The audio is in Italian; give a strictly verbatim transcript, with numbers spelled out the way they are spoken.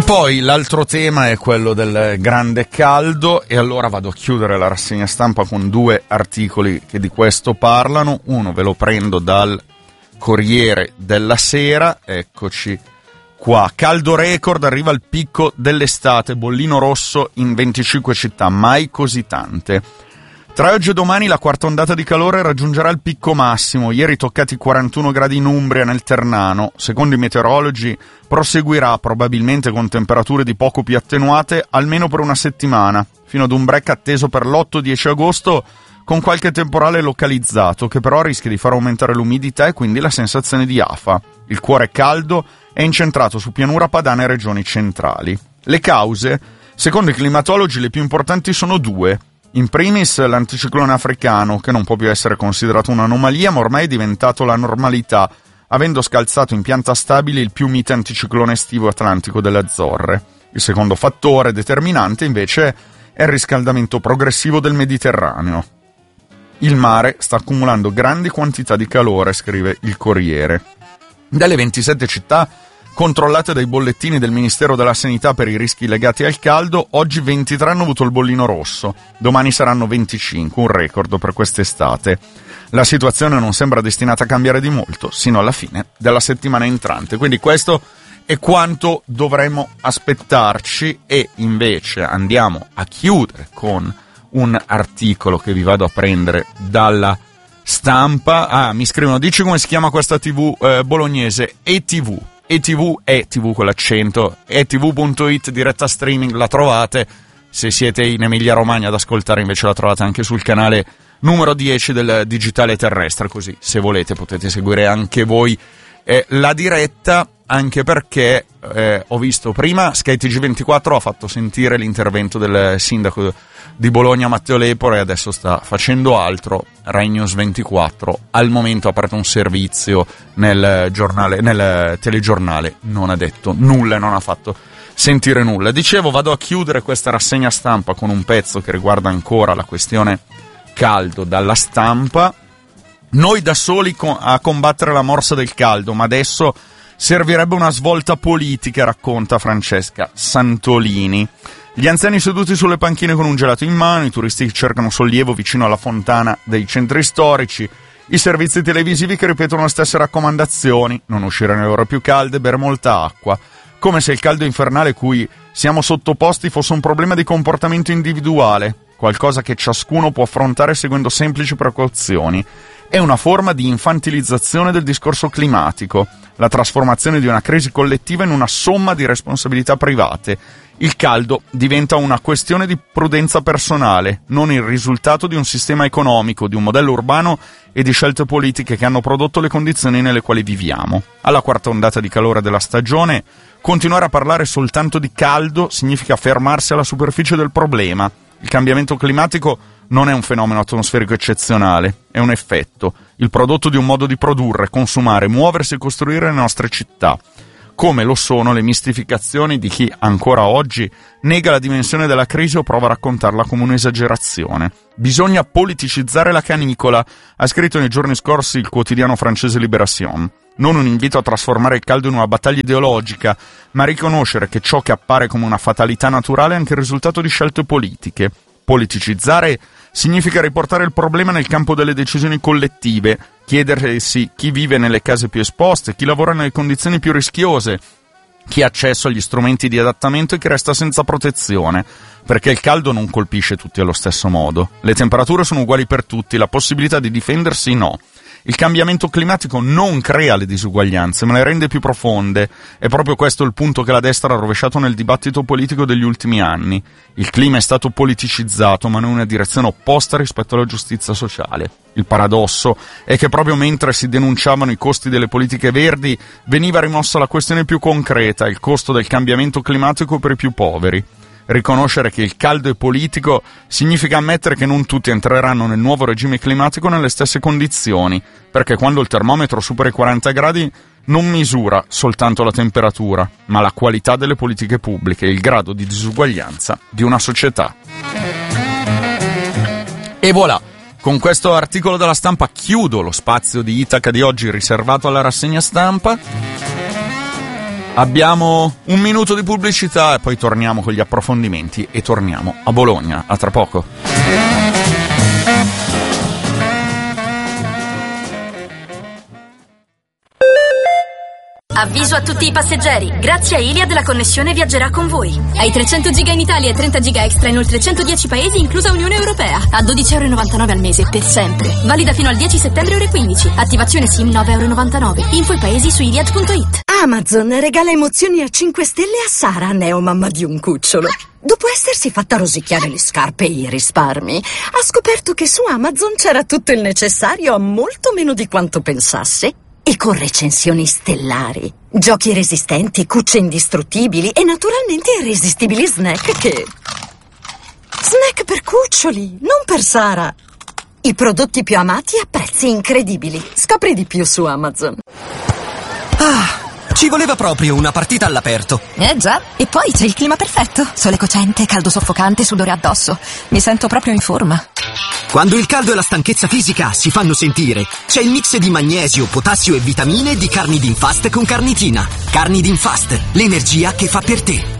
poi l'altro tema è quello del grande caldo, e allora vado a chiudere la rassegna stampa con due articoli che di questo parlano. Uno ve lo prendo dal Corriere della Sera, eccoci qua. Caldo record, arriva al picco dell'estate, bollino rosso in venticinque città, mai così tante. Tra oggi e domani la quarta ondata di calore raggiungerà il picco massimo, ieri toccati quarantuno gradi in Umbria nel Ternano. Secondo i meteorologi proseguirà probabilmente con temperature di poco più attenuate almeno per una settimana, fino ad un break atteso per l'otto dieci agosto con qualche temporale localizzato che però rischia di far aumentare l'umidità e quindi la sensazione di afa. Il cuore caldo è incentrato su pianura padana e regioni centrali. Le cause, secondo i climatologi, le più importanti sono due. In primis l'anticiclone africano, che non può più essere considerato un'anomalia, ma ormai è diventato la normalità, avendo scalzato in pianta stabile il più mite anticiclone estivo atlantico delle Azzorre. Il secondo fattore determinante, invece, è il riscaldamento progressivo del Mediterraneo. Il mare sta accumulando grandi quantità di calore, scrive il Corriere. Delle ventisette città controllate dai bollettini del Ministero della Sanità per i rischi legati al caldo, oggi ventitré hanno avuto il bollino rosso, domani saranno venticinque, un record per quest'estate. La situazione non sembra destinata a cambiare di molto, sino alla fine della settimana entrante. Quindi questo è quanto dovremmo aspettarci, e invece andiamo a chiudere con un articolo che vi vado a prendere dalla Stampa. Ah, mi scrivono, dici come si chiama questa tivù eh, bolognese? E T V. E T V, E T V con l'accento, e T V punto it, diretta streaming, la trovate. Se siete in Emilia Romagna ad ascoltare, invece la trovate anche sul canale numero dieci del digitale terrestre, così se volete potete seguire anche voi eh, la diretta, anche perché eh, ho visto prima Sky T G ventiquattro ha fatto sentire l'intervento del sindaco di Bologna Matteo Lepore, e adesso sta facendo altro. Rai News ventiquattro al momento ha aperto un servizio nel giornale, nel telegiornale, non ha detto nulla, non ha fatto sentire nulla. Dicevo, vado a chiudere questa rassegna stampa con un pezzo che riguarda ancora la questione caldo dalla Stampa. Noi da soli a combattere la morsa del caldo, ma adesso servirebbe una svolta politica, racconta Francesca Santolini. Gli anziani seduti sulle panchine con un gelato in mano, i turisti che cercano sollievo vicino alla fontana dei centri storici, i servizi televisivi che ripetono le stesse raccomandazioni: non uscire nelle ore più calde, bere molta acqua, come se il caldo infernale cui siamo sottoposti fosse un problema di comportamento individuale, qualcosa che ciascuno può affrontare seguendo semplici precauzioni. È una forma di infantilizzazione del discorso climatico, la trasformazione di una crisi collettiva in una somma di responsabilità private. Il caldo diventa una questione di prudenza personale, non il risultato di un sistema economico, di un modello urbano e di scelte politiche che hanno prodotto le condizioni nelle quali viviamo. Alla quarta ondata di calore della stagione, continuare a parlare soltanto di caldo significa fermarsi alla superficie del problema. Il cambiamento climatico non è un fenomeno atmosferico eccezionale, è un effetto, il prodotto di un modo di produrre, consumare, muoversi e costruire le nostre città, come lo sono le mistificazioni di chi ancora oggi nega la dimensione della crisi o prova a raccontarla come un'esagerazione. Bisogna politicizzare la canicola, ha scritto nei giorni scorsi il quotidiano francese Libération. Non un invito a trasformare il caldo in una battaglia ideologica, ma a riconoscere che ciò che appare come una fatalità naturale è anche il risultato di scelte politiche. Politicizzare significa riportare il problema nel campo delle decisioni collettive, chiedersi chi vive nelle case più esposte, chi lavora nelle condizioni più rischiose, chi ha accesso agli strumenti di adattamento e chi resta senza protezione, perché il caldo non colpisce tutti allo stesso modo. Le temperature sono uguali per tutti, la possibilità di difendersi no. Il cambiamento climatico non crea le disuguaglianze, ma le rende più profonde. È proprio questo il punto che la destra ha rovesciato nel dibattito politico degli ultimi anni. Il clima è stato politicizzato, ma in una direzione opposta rispetto alla giustizia sociale. Il paradosso è che proprio mentre si denunciavano i costi delle politiche verdi, veniva rimossa la questione più concreta, il costo del cambiamento climatico per i più poveri. Riconoscere che il caldo è politico significa ammettere che non tutti entreranno nel nuovo regime climatico nelle stesse condizioni, perché quando il termometro supera i quaranta gradi non misura soltanto la temperatura, ma la qualità delle politiche pubbliche e il grado di disuguaglianza di una società. E voilà, con questo articolo della Stampa chiudo lo spazio di Itaca di oggi riservato alla rassegna stampa. Abbiamo un minuto di pubblicità e poi torniamo con gli approfondimenti e torniamo a Bologna. A tra poco. Avviso a tutti i passeggeri, grazie a Iliad la connessione viaggerà con voi. Hai trecento giga in Italia e trenta giga extra in oltre centodieci paesi, inclusa Unione Europea. A dodici e novantanove euro al mese, per sempre. Valida fino al dieci settembre ore quindici. Attivazione SIM nove e novantanove euro. Info i paesi su iliad punto it. Amazon regala emozioni a cinque stelle a Sara, neomamma di un cucciolo. Dopo essersi fatta rosicchiare le scarpe e i risparmi, ha scoperto che su Amazon c'era tutto il necessario a molto meno di quanto pensasse. E con recensioni stellari, giochi resistenti, cucce indistruttibili e naturalmente irresistibili snack che... Snack per cuccioli, non per Sara. I prodotti più amati a prezzi incredibili. Scopri di più su Amazon. Ah, ci voleva proprio una partita all'aperto. Eh già, e poi c'è il clima perfetto. Sole cocente, caldo soffocante, sudore addosso. Mi sento proprio in forma. Quando il caldo e la stanchezza fisica si fanno sentire, c'è il mix di magnesio, potassio e vitamine di Carnidin Fast con carnitina. Carnidin Fast, l'energia che fa per te.